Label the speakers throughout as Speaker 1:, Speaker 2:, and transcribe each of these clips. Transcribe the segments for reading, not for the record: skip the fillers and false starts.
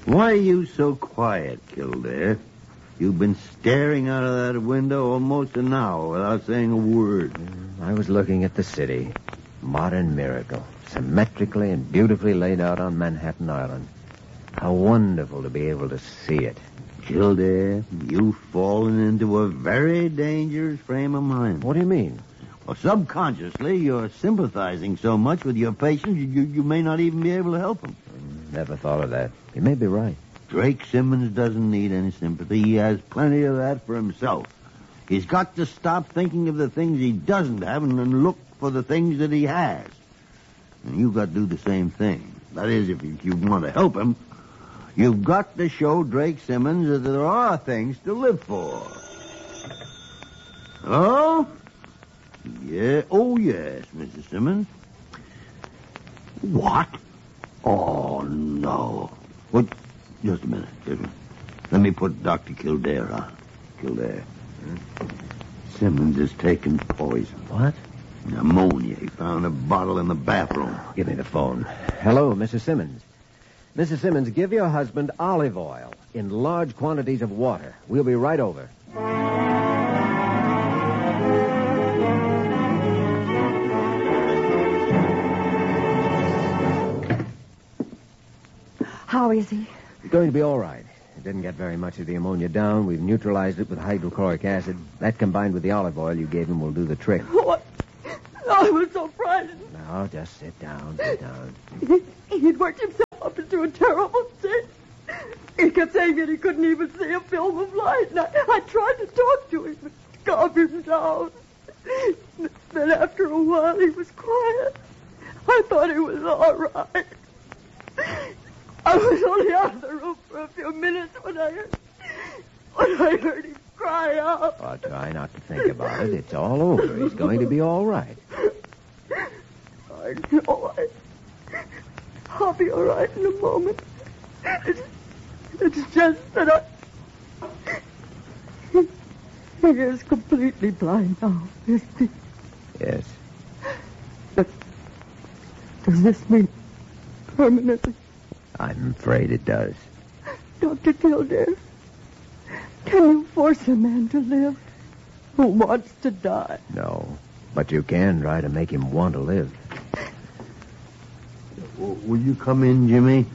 Speaker 1: Why are you so quiet, Kildare? You've been staring out of that window almost an hour without saying a word.
Speaker 2: I was looking at the city. Modern miracle. Symmetrically and beautifully laid out on Manhattan Island. How wonderful to be able to see it.
Speaker 1: Kildare, you've fallen into a very dangerous frame of mind.
Speaker 2: What do you mean?
Speaker 1: Well, subconsciously, you're sympathizing so much with your patients, you may not even be able to help them.
Speaker 2: Never thought of that. You may be right.
Speaker 1: Drake Simmons doesn't need any sympathy. He has plenty of that for himself. He's got to stop thinking of the things he doesn't have and look for the things that he has. And you've got to do the same thing. That is, if you want to help him, you've got to show Drake Simmons that there are things to live for. Oh? Yeah. Oh, yes, Mrs. Simmons. What? Oh, no. What? Just a minute. Let me put Dr. Kildare on. Kildare. Simmons has taken poison.
Speaker 2: What?
Speaker 1: Pneumonia. He found a bottle in the bathroom.
Speaker 2: Give me the phone. Hello, Mrs. Simmons. Mrs. Simmons, give your husband olive oil in large quantities of water. We'll be right over.
Speaker 3: How is he?
Speaker 2: He's going to be all right. He didn't get very much of the ammonia down. We've neutralized it with hydrochloric acid. That combined with the olive oil you gave him will do the trick.
Speaker 3: What? I was so frightened.
Speaker 2: Now, just sit down, sit down.
Speaker 3: He'd worked himself up into a terrible state. He kept saying that he couldn't even see a film of light. And I tried to talk to him, to calm him down. Then after a while, he was quiet. I thought he was all right. I was only out of the room for a few minutes when I heard him cry out.
Speaker 2: Oh, try not to think about it. It's all over. He's going to be all right.
Speaker 3: I know. I'll be all right in a moment. It's just that he is completely blind now, isn't he?
Speaker 2: Yes.
Speaker 3: Does this mean permanently?
Speaker 2: I'm afraid it does.
Speaker 3: Dr. Kildare, can you force a man to live who wants to die?
Speaker 2: No, but you can try to make him want to live.
Speaker 1: Will you come in, Jimmy?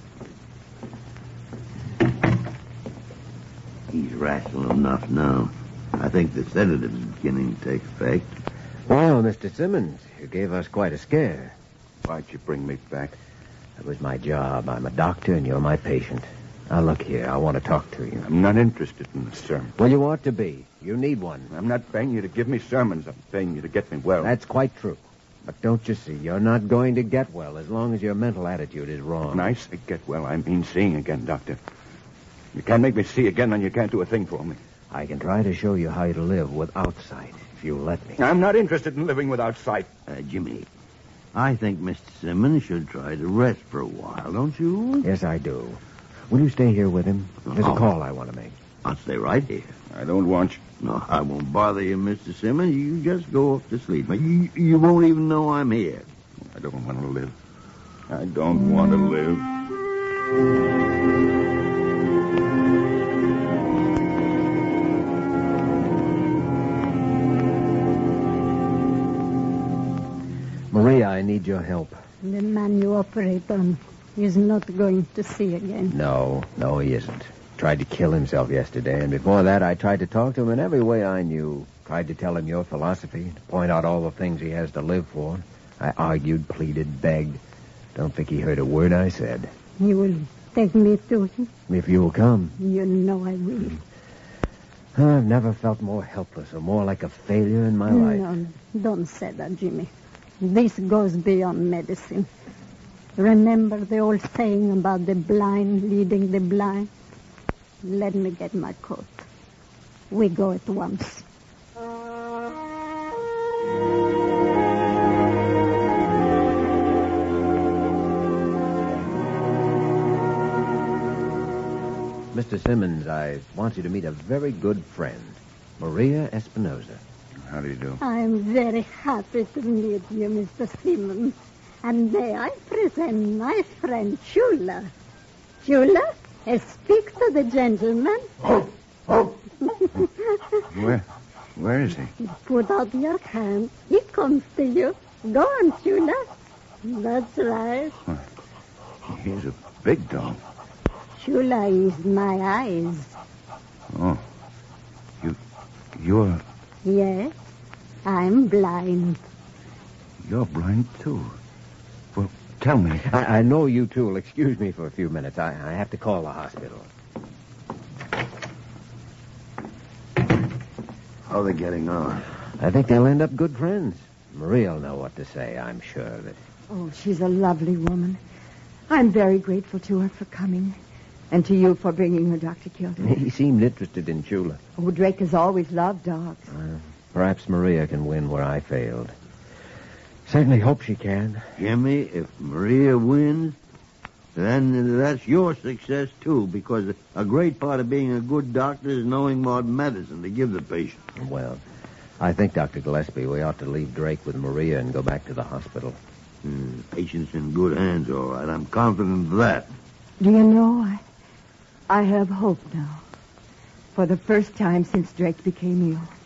Speaker 1: He's rational enough now. I think the sedative's beginning to take effect.
Speaker 2: Well, Mr. Simmons, you gave us quite a scare.
Speaker 4: Why'd you bring me back?
Speaker 2: That was my job. I'm a doctor, and you're my patient. Now, look here. I want to talk to you.
Speaker 4: I'm not interested in the sermon.
Speaker 2: Well, you ought to be. You need one.
Speaker 4: I'm not paying you to give me sermons. I'm paying you to get me well.
Speaker 2: That's quite true. But don't you see, you're not going to get well as long as your mental attitude is wrong.
Speaker 4: When I say get well, I mean seeing again, Doctor. You can't make me see again, and you can't do a thing for me.
Speaker 2: I can try to show you how to live without sight, if you'll let me.
Speaker 4: I'm not interested in living without sight.
Speaker 1: Jimmy, I think Mr. Simmons should try to rest for a while, don't you?
Speaker 2: Yes, I do. Will you stay here with him? There's a call I want to make.
Speaker 1: I'll stay right here.
Speaker 4: I don't want you.
Speaker 1: No, I won't bother you, Mr. Simmons. You just go off to sleep. You won't even know I'm here.
Speaker 4: I don't want to live. I don't want to live.
Speaker 2: Maria, I need your help.
Speaker 5: The man you operate on is not going to see again.
Speaker 2: No, he isn't. Tried to kill himself yesterday, and before that I tried to talk to him in every way I knew. Tried to tell him your philosophy, to point out all the things he has to live for. I argued, pleaded, begged. Don't think he heard a word I said.
Speaker 5: You will take me to him?
Speaker 2: If you will come.
Speaker 5: You know I will.
Speaker 2: I've never felt more helpless or more like a failure in my life.
Speaker 5: No, don't say that, Jimmy. This goes beyond medicine. Remember the old saying about the blind leading the blind? Let me get my coat. We go at once.
Speaker 2: Mr. Simmons, I want you to meet a very good friend, Maria Espinosa.
Speaker 4: How do you do?
Speaker 5: I'm very happy to meet you, Mr. Simmons. And may I present my friend Chula. Chula, Speak to the gentleman.
Speaker 4: Where is he?
Speaker 5: Put out your hand. He comes to you. Go on, Shula. That's right.
Speaker 4: He's a big dog.
Speaker 5: Shula is my eyes.
Speaker 4: Oh. You're
Speaker 5: Yes, I'm blind.
Speaker 4: blind, too. Well, tell me.
Speaker 2: I know you two will excuse me for a few minutes. I have to call the hospital.
Speaker 1: How are they getting on?
Speaker 2: I think they'll end up good friends. Maria'll know what to say, I'm sure of it.
Speaker 3: Oh, she's a lovely woman. I'm very grateful to her for coming. And to you for bringing her, Dr. Kildare.
Speaker 2: He seemed interested in Chula.
Speaker 3: Oh, Drake has always loved dogs.
Speaker 2: Perhaps Maria can win where I failed. Certainly hope she can.
Speaker 1: Jimmy, if Maria wins, then that's your success, too, because a great part of being a good doctor is knowing what medicine to give the patient.
Speaker 2: Well, I think, Dr. Gillespie, we ought to leave Drake with Maria and go back to the hospital.
Speaker 1: Patient's in good hands, all right. I'm confident of that.
Speaker 3: Do you know, I have hope now. For the first time since Drake became ill.